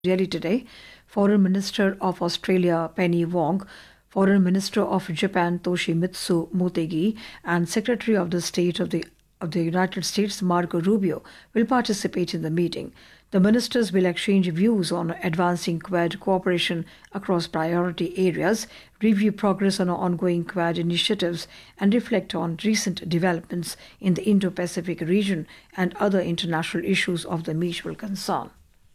Delhi today, Foreign Minister of Australia Penny Wong, Foreign Minister of Japan Toshimitsu Motegi, and Secretary of the State of the United States Marco Rubio will participate in the meeting. The ministers will exchange views on advancing Quad cooperation across priority areas, review progress on ongoing Quad initiatives, and reflect on recent developments in the Indo Pacific region and other international issues of the mutual concern.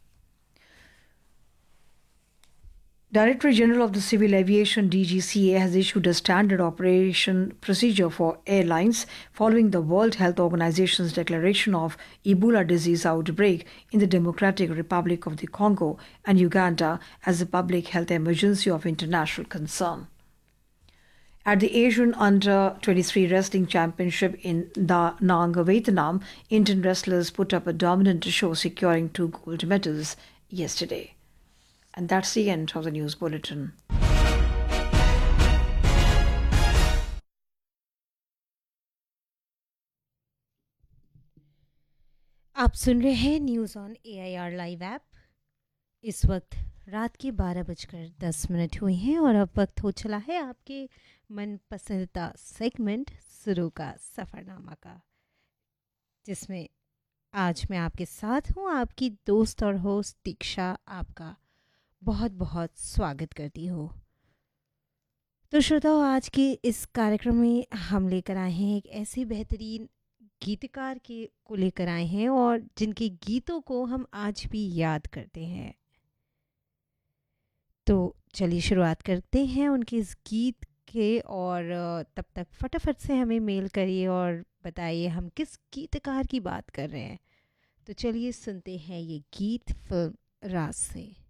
Director General of the Civil Aviation DGCA has issued a standard operation procedure for airlines following the World Health Organization's declaration of Ebola disease outbreak in the Democratic Republic of the Congo and Uganda as a public health emergency of international concern. At the Asian Under 23 Wrestling Championship in Da Nang, Vietnam, Indian wrestlers put up a dominant show, securing 2 gold medals yesterday. And that's the end of the news bulletin. आप सुन रहे हैं news on AIR live app. इस वक्त रात के 12:10 हुए हैं और अब वक्त हो चला है आपके मन पसंदीदा सेगमेंट सुरू का सफ़रनामा का, जिसमें आज मैं आपके साथ हूँ, आपकी दोस्त और होस्ट दीक्षा। आपका बहुत बहुत स्वागत करती हूँ। तो श्रोताओ, आज के इस कार्यक्रम में हम लेकर आए हैं एक ऐसे बेहतरीन गीतकार को लेकर आए हैं और जिनके गीतों को हम आज भी याद करते हैं। तो चलिए शुरुआत करते हैं उनके इस गीत के, और तब तक फटाफट से हमें मेल करिए और बताइए हम किस गीतकार की बात कर रहे हैं। तो चलिए सुनते हैं ये गीत फिल्म राज से।